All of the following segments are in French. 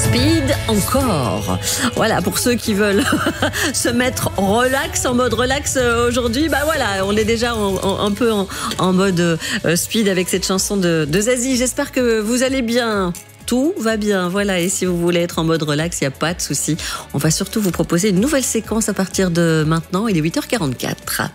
Speed encore. Voilà, pour ceux qui veulent se mettre relax, en mode relax aujourd'hui, bah voilà, on est déjà un peu en mode speed avec cette chanson de Zazie. J'espère que vous allez bien. Tout va bien, voilà. Et si vous voulez être en mode relax, il n'y a pas de souci. On va surtout vous proposer une nouvelle séquence à partir de maintenant. Il est 8h44.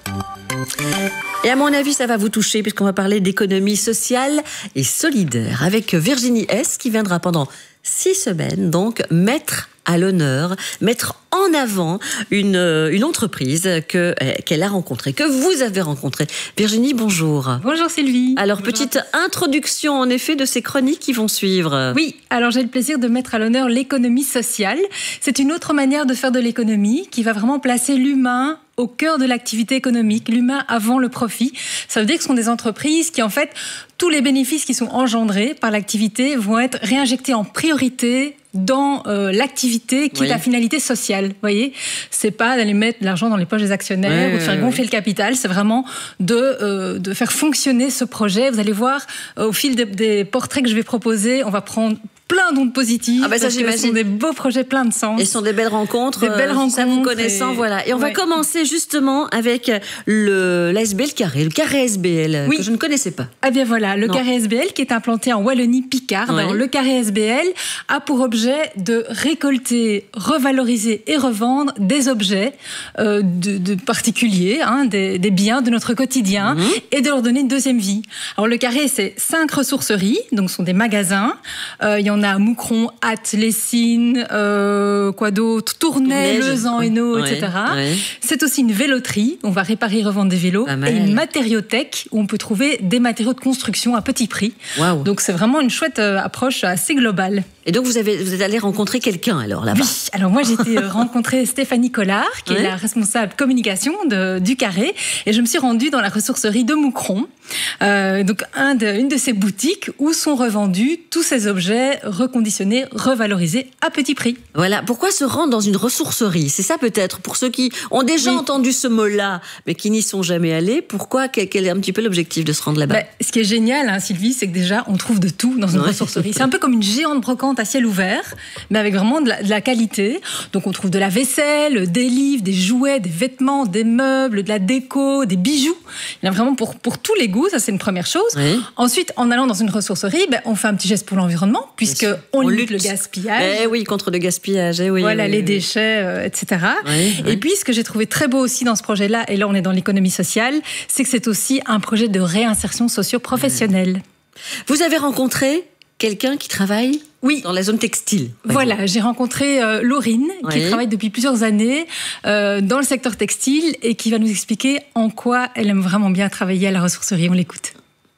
Et à mon avis, ça va vous toucher puisqu'on va parler d'économie sociale et solidaire avec Virginie S qui viendra pendant 6 semaines, donc mettre à l'honneur, mettre en avant une entreprise qu'elle a rencontrée, que vous avez rencontrée. Virginie, bonjour. Bonjour Sylvie. Alors, bonjour. Petite introduction en effet de ces chroniques qui vont suivre. Oui, alors j'ai le plaisir de mettre à l'honneur l'économie sociale. C'est une autre manière de faire de l'économie qui va vraiment placer l'humain au cœur de l'activité économique, l'humain avant le profit. Ça veut dire que ce sont des entreprises qui, en fait, tous les bénéfices qui sont engendrés par l'activité vont être réinjectés en priorité dans l'activité qui est la finalité sociale. Vous voyez, c'est pas d'aller mettre de l'argent dans les poches des actionnaires ou de faire gonfler le capital. C'est vraiment de faire fonctionner ce projet. Vous allez voir, au fil des portraits que je vais proposer, on va prendre plein d'ondes positives. Ah bah ça, j'imagine. Ce sont des beaux projets pleins de sens. Et ce sont des belles rencontres. Des belles rencontres. Ça vous connaissant, voilà. Et on va commencer justement avec l'ASBL Carré, le Carré SBL, que je ne connaissais pas. Ah bien voilà, le Carré SBL qui est implanté en Wallonie-Picarde. Alors, le Carré SBL a pour objet de récolter, revaloriser et revendre des objets de particuliers, des biens de notre quotidien et de leur donner une deuxième vie. Alors le Carré, c'est 5 ressourceries, donc ce sont des magasins. Il y en a à Moucron, Ath, Lessines, quoi d'autre, Tournai, Lezan, Hainaut, etc. C'est aussi une véloterie, on va réparer et revendre des vélos, et une matériothèque où on peut trouver des matériaux de construction à petit prix. Wow. Donc c'est vraiment une chouette approche assez globale. Et donc vous êtes allé rencontrer quelqu'un alors là-bas? Oui, alors moi j'ai été rencontrer Stéphanie Collard, qui est la responsable communication du Carré, et je me suis rendue dans la ressourcerie de Moucron, donc une de ces boutiques où sont revendus tous ces objets reconditionnés, revalorisés à petit prix. Voilà, pourquoi se rendre dans une ressourcerie? C'est ça peut-être, pour ceux qui ont déjà entendu ce mot-là, mais qui n'y sont jamais allés, pourquoi, quel est un petit peu l'objectif de se rendre là-bas? Ce qui est génial, Sylvie, c'est que déjà on trouve de tout dans une ressourcerie. C'est un peu comme une géante brocante à ciel ouvert, mais avec vraiment de la qualité. Donc on trouve de la vaisselle, des livres, des jouets, des vêtements, des meubles, de la déco, des bijoux. Il y en a vraiment pour tous les goûts, ça c'est une première chose. Ensuite, en allant dans une ressourcerie, on fait un petit geste pour l'environnement, puisqu'on limite le gaspillage. Oui, contre le gaspillage. Voilà, les déchets, etc. Et puis, ce que j'ai trouvé très beau aussi dans ce projet-là, et là on est dans l'économie sociale, c'est que c'est aussi un projet de réinsertion socio-professionnelle. Vous avez rencontré quelqu'un qui travaille dans la zone textile. Voilà, j'ai rencontré Laurine, qui travaille depuis plusieurs années dans le secteur textile et qui va nous expliquer en quoi elle aime vraiment bien travailler à la ressourcerie. On l'écoute.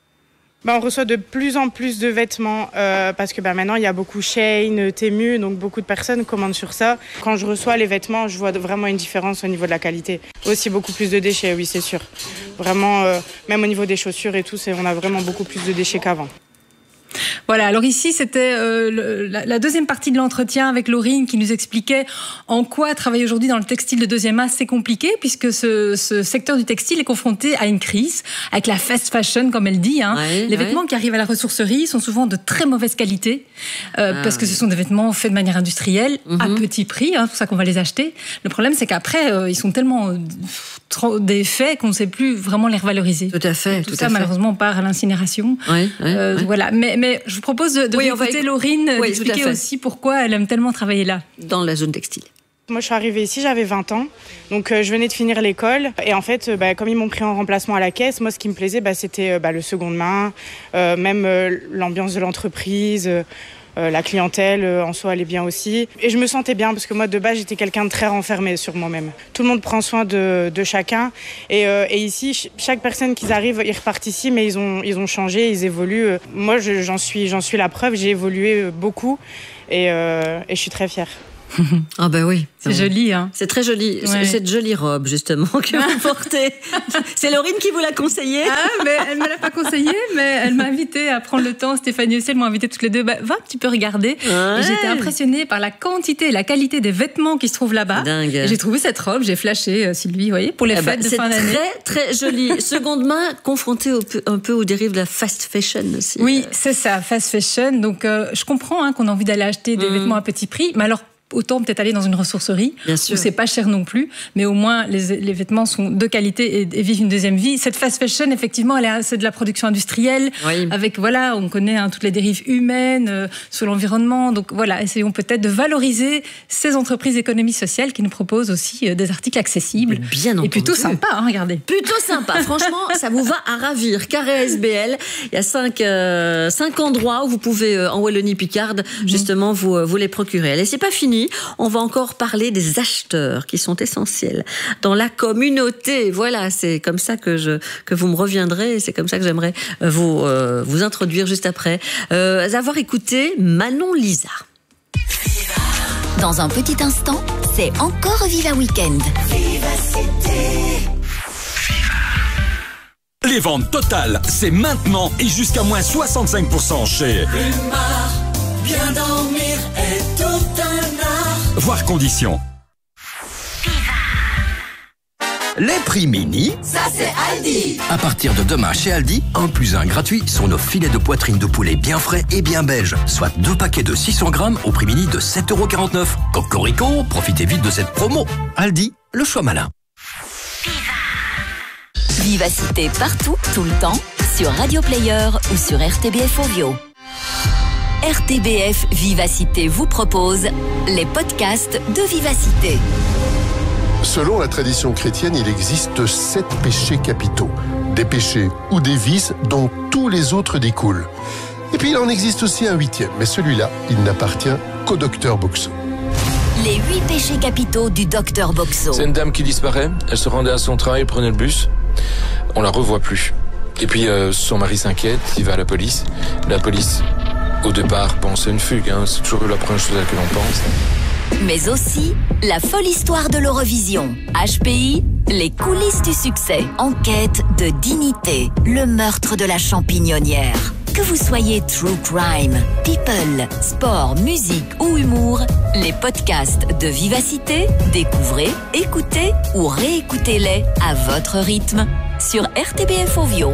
On reçoit de plus en plus de vêtements parce que maintenant il y a beaucoup Shein, Temu, donc beaucoup de personnes commandent sur ça. Quand je reçois les vêtements, je vois vraiment une différence au niveau de la qualité. Aussi beaucoup plus de déchets, oui c'est sûr. Vraiment, même au niveau des chaussures et tout, on a vraiment beaucoup plus de déchets qu'avant. Voilà, alors ici c'était la deuxième partie de l'entretien avec Laurine qui nous expliquait en quoi travailler aujourd'hui dans le textile de deuxième main c'est compliqué puisque ce secteur du textile est confronté à une crise avec la fast fashion comme elle dit. Les vêtements qui arrivent à la ressourcerie sont souvent de très mauvaise qualité parce que ce sont des vêtements faits de manière industrielle à petit prix, c'est pour ça qu'on va les acheter. Le problème c'est qu'après ils sont tellement défaits qu'on ne sait plus vraiment les revaloriser. Tout à fait. Tout ça malheureusement part à l'incinération. Voilà, mais je vous propose de écouter Laurine expliquer aussi pourquoi elle aime tellement travailler là. Dans la zone textile. Moi, je suis arrivée ici, j'avais 20 ans. Donc, je venais de finir l'école. Et en fait, comme ils m'ont pris en remplacement à la caisse, moi, ce qui me plaisait, c'était le seconde main, même l'ambiance de l'entreprise. La clientèle en soi allait bien aussi. Et je me sentais bien parce que moi, de base, j'étais quelqu'un de très renfermé sur moi-même. Tout le monde prend soin de chacun. Et ici, chaque personne qui arrive, ils repartent ici, mais ils ont changé, ils évoluent. Moi, j'en suis la preuve. J'ai évolué beaucoup et je suis très fière. Ah ben oui. C'est joli, hein. C'est très joli. Ouais. Cette jolie robe, justement, que vous portez. C'est Laurine qui vous l'a conseillée? Ah, mais elle me l'a pas conseillé, mais elle m'a invitée à prendre le temps. Stéphanie aussi, elles m'ont invitée toutes les deux. Va un petit peu regarder. Ouais. Et j'étais impressionnée par la quantité et la qualité des vêtements qui se trouvent là-bas. Dingue. Et j'ai trouvé cette robe, j'ai flashé Sylvie, vous voyez, pour les fêtes de fin d'année. C'est très, très joli. Seconde main, confrontée un peu aux dérives de la fast fashion aussi. Oui, c'est ça, fast fashion. Donc, je comprends qu'on a envie d'aller acheter des vêtements à petit prix, mais alors, autant peut-être aller dans une ressourcerie où c'est pas cher non plus, mais au moins les vêtements sont de qualité et vivent une deuxième vie. Cette fast fashion, effectivement, c'est de la production industrielle, avec, voilà, on connaît toutes les dérives humaines sur l'environnement. Donc voilà, essayons peut-être de valoriser ces entreprises d'économie sociale qui nous proposent aussi des articles accessibles. Bien entendu. Et plutôt sympa, regardez. Plutôt sympa. Franchement, ça vous va à ravir. Carré SBL, il y a 5 endroits où vous pouvez, en Wallonie-Picarde, justement, vous les procurer. Allez, c'est pas fini. On va encore parler des acheteurs qui sont essentiels dans la communauté. Voilà, c'est comme ça que vous me reviendrez. C'est comme ça que j'aimerais vous introduire juste après avoir écouté Manon Lisa. Dans un petit instant, c'est encore Viva Weekend. Les ventes totales, c'est maintenant et jusqu'à moins 65% chez Rumar. Bien dormir est tout un art. Voir conditions. Les prix mini, Ça c'est Aldi. à partir de demain chez Aldi, 1 + 1 gratuit sur nos filets de poitrine de poulet bien frais et bien belges, soit 2 paquets de 600 grammes au prix mini de 7,49 €. Cocorico, profitez vite de cette promo. Aldi, le choix malin. Vivacité partout, tout le temps, sur Radio Player ou sur RTBF Ovio. RTBF Vivacité vous propose les podcasts de Vivacité. Selon la tradition chrétienne, il existe 7 péchés capitaux. Des péchés ou des vices dont tous les autres découlent. Et puis il en existe aussi un 8e, mais celui-là, il n'appartient qu'au docteur Boxo. Les 8 péchés capitaux du docteur Boxo. C'est une dame qui disparaît, elle se rendait à son travail, prenait le bus, on la revoit plus. Et puis son mari s'inquiète, il va à la police. La police, au départ, pense à une fugue, c'est toujours la première chose à laquelle on pense. Mais aussi la folle histoire de l'Eurovision. HPI, les coulisses du succès. Enquête de dignité, le meurtre de la champignonnière. Que vous soyez true crime, people, sport, musique ou humour, les podcasts de Vivacité, découvrez, écoutez ou réécoutez-les à votre rythme sur RTBF Ovio.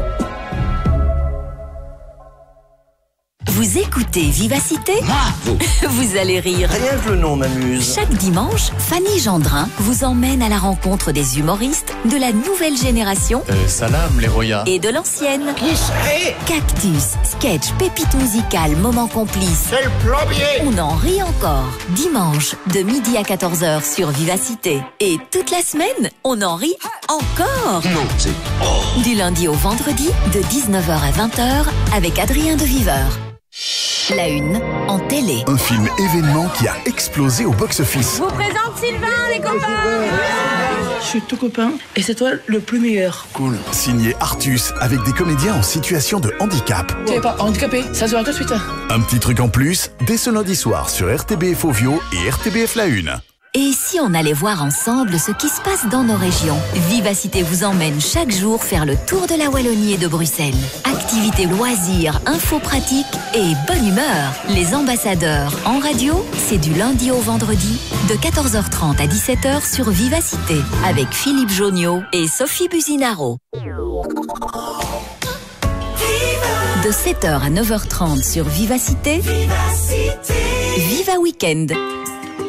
Vous écoutez Vivacité ? Vous allez rire. Rien que le nom m'amuse. Chaque dimanche, Fanny Gendrin vous emmène à la rencontre des humoristes de la nouvelle génération Salam, les Roya. et de l'ancienne. Qui serait? Cactus, sketch, pépite musicale, moment complice. C'est le plombier. On en rit encore. Dimanche, de midi à 14h sur Vivacité. Et toute la semaine, on en rit encore. Non, c'est... Du lundi au vendredi, de 19h à 20h, avec Adrien de Viveur. La une, en télé. Un film événement qui a explosé au box-office. Je vous présente Sylvain, les copains. Je suis ton copain et c'est toi le plus meilleur. Cool. Signé Artus, avec des comédiens en situation de handicap. Tu n'es pas handicapé, ça se voit tout de suite. Un petit truc en plus, dès ce lundi soir sur RTBF Ovio et RTBF La Une. Et si on allait voir ensemble ce qui se passe dans nos régions ? Vivacité vous emmène chaque jour faire le tour de la Wallonie et de Bruxelles. Activités, loisirs, infos pratiques et bonne humeur. Les ambassadeurs en radio, c'est du lundi au vendredi de 14h30 à 17h sur Vivacité avec Philippe Joniot et Sophie Businaro. De 7h à 9h30 sur Vivacité. Viva Weekend.